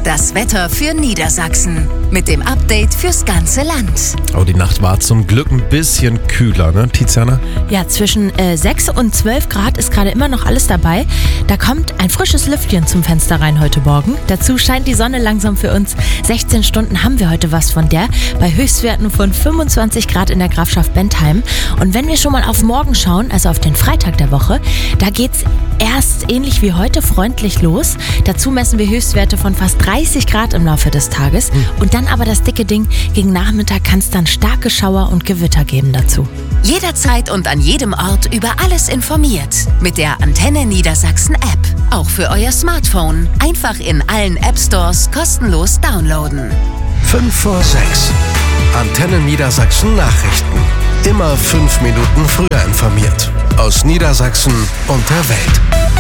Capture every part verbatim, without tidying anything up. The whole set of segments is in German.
Das Wetter für Niedersachsen mit dem Update fürs ganze Land. Oh, die Nacht war zum Glück ein bisschen kühler, ne, Tiziana? Ja, zwischen äh, sechs und zwölf Grad ist gerade immer noch alles dabei. Da kommt ein frisches Lüftchen zum Fenster rein heute Morgen. Dazu scheint die Sonne langsam für uns. sechzehn Stunden haben wir heute was von der, bei Höchstwerten von fünfundzwanzig Grad in der Grafschaft Bentheim. Und wenn wir schon mal auf morgen schauen, also auf den Freitag der Woche, da geht's erst ähnlich wie heute freundlich los. Dazu messen wir Höchstwerte von fast dreißig Grad im Laufe des Tages. Und dann aber das dicke Ding, gegen Nachmittag kann es dann starke Schauer und Gewitter geben dazu. Jederzeit und an jedem Ort über alles informiert. Mit der Antenne Niedersachsen App. Auch für euer Smartphone. Einfach in allen App Stores kostenlos downloaden. fünf vor sechs. Antenne Niedersachsen Nachrichten. Immer fünf Minuten früher informiert. Aus Niedersachsen und der Welt.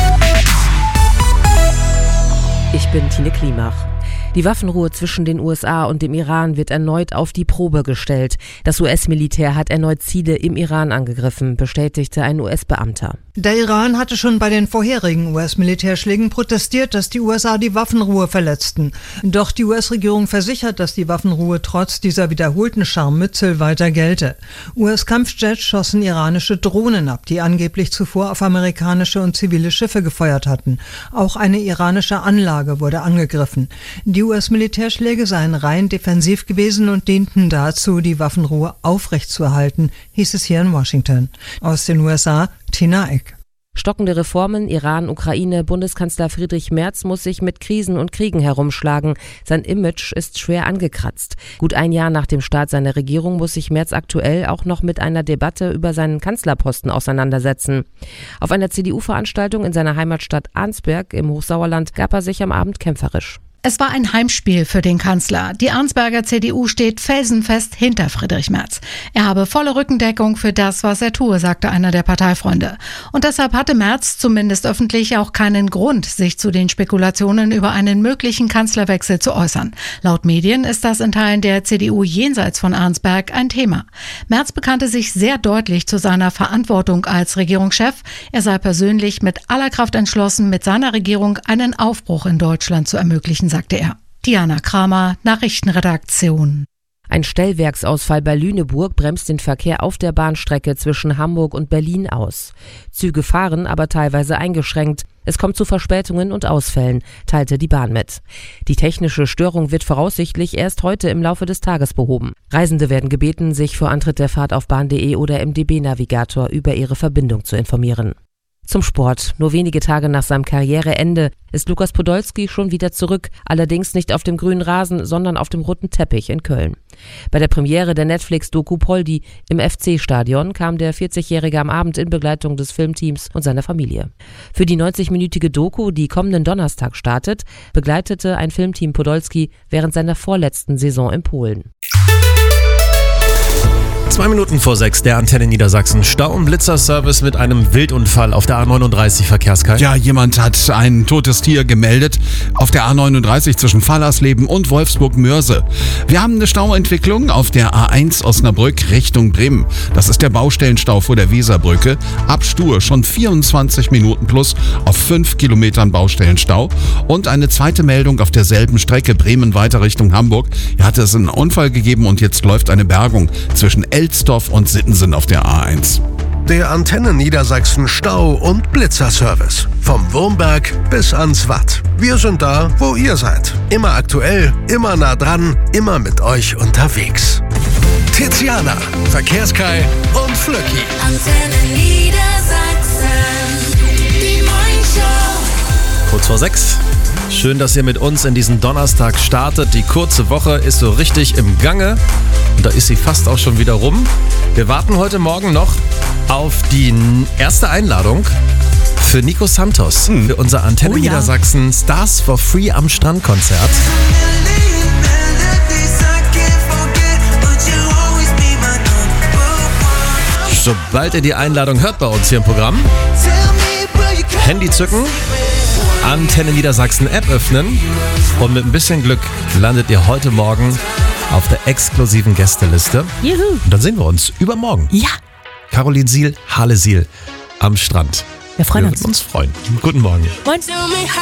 Ich bin Tine Klimach. Die Waffenruhe zwischen den U S A und dem Iran wird erneut auf die Probe gestellt. Das U S-Militär hat erneut Ziele im Iran angegriffen, bestätigte ein U S-Beamter. Der Iran hatte schon bei den vorherigen U S-Militärschlägen protestiert, dass die U S A die Waffenruhe verletzten. Doch die U S-Regierung versichert, dass die Waffenruhe trotz dieser wiederholten Scharmützel weiter gelte. U S-Kampfjets schossen iranische Drohnen ab, die angeblich zuvor auf amerikanische und zivile Schiffe gefeuert hatten. Auch eine iranische Anlage wurde angegriffen. Die U S-Militärschläge seien rein defensiv gewesen und dienten dazu, die Waffenruhe aufrechtzuerhalten, hieß es hier in Washington. Aus den U S A, Tina Eck. Stockende Reformen, Iran, Ukraine, Bundeskanzler Friedrich Merz muss sich mit Krisen und Kriegen herumschlagen. Sein Image ist schwer angekratzt. Gut ein Jahr nach dem Start seiner Regierung muss sich Merz aktuell auch noch mit einer Debatte über seinen Kanzlerposten auseinandersetzen. Auf einer C D U-Veranstaltung in seiner Heimatstadt Arnsberg im Hochsauerland gab er sich am Abend kämpferisch. Es war ein Heimspiel für den Kanzler. Die Arnsberger C D U steht felsenfest hinter Friedrich Merz. Er habe volle Rückendeckung für das, was er tue, sagte einer der Parteifreunde. Und deshalb hatte Merz zumindest öffentlich auch keinen Grund, sich zu den Spekulationen über einen möglichen Kanzlerwechsel zu äußern. Laut Medien ist das in Teilen der C D U jenseits von Arnsberg ein Thema. Merz bekannte sich sehr deutlich zu seiner Verantwortung als Regierungschef. Er sei persönlich mit aller Kraft entschlossen, mit seiner Regierung einen Aufbruch in Deutschland zu ermöglichen, sagte er. Diana Kramer, Nachrichtenredaktion. Ein Stellwerksausfall bei Lüneburg bremst den Verkehr auf der Bahnstrecke zwischen Hamburg und Berlin aus. Züge fahren, aber teilweise eingeschränkt. Es kommt zu Verspätungen und Ausfällen, teilte die Bahn mit. Die technische Störung wird voraussichtlich erst heute im Laufe des Tages behoben. Reisende werden gebeten, sich vor Antritt der Fahrt auf bahn punkt de oder im D B-Navigator über ihre Verbindung zu informieren. Zum Sport. Nur wenige Tage nach seinem Karriereende ist Lukas Podolski schon wieder zurück, allerdings nicht auf dem grünen Rasen, sondern auf dem roten Teppich in Köln. Bei der Premiere der Netflix-Doku Poldi im F C-Stadion kam der vierzigjährige am Abend in Begleitung des Filmteams und seiner Familie. Für die neunzigminütige Doku, die kommenden Donnerstag startet, begleitete ein Filmteam Podolski während seiner vorletzten Saison in Polen. Zwei Minuten vor sechs, der Antenne Niedersachsen. Stau- und Blitzerservice mit einem Wildunfall auf der A neununddreißig, Verkehrskai. Ja, jemand hat ein totes Tier gemeldet auf der A neununddreißig zwischen Fallersleben und Wolfsburg-Mörse. Wir haben eine Stauentwicklung auf der A eins Osnabrück Richtung Bremen. Das ist der Baustellenstau vor der Weserbrücke. Ab Stur schon vierundzwanzig Minuten plus auf fünf Kilometern Baustellenstau. Und eine zweite Meldung auf derselben Strecke Bremen weiter Richtung Hamburg. Hier hatte es einen Unfall gegeben und jetzt läuft eine Bergung zwischen Elsdorf und Sittensen auf der A eins. Der Antenne Niedersachsen Stau- und Blitzerservice. Vom Wurmberg bis ans Watt. Wir sind da, wo ihr seid. Immer aktuell, immer nah dran, immer mit euch unterwegs. Tiziana, Verkehrskai und Flöcki. Antenne Niedersachsen, die Morningshow. Kurz vor sechs. Schön, dass ihr mit uns in diesen Donnerstag startet. Die kurze Woche ist so richtig im Gange. Und da ist sie fast auch schon wieder rum. Wir warten heute Morgen noch auf die erste Einladung für Nico Santos. Hm. Für unser Antenne oh, ja. Niedersachsen Stars for Free am Strand Konzert. Sobald ihr die Einladung hört bei uns hier im Programm, Handy zücken, Antenne Niedersachsen App öffnen und mit ein bisschen Glück landet ihr heute Morgen auf der exklusiven Gästeliste. Juhu. Und dann sehen wir uns übermorgen. Ja. Caroline Siel, Hale Siel am Strand. Wir freuen wir uns. Wir würden uns freuen. Guten Morgen. Moin.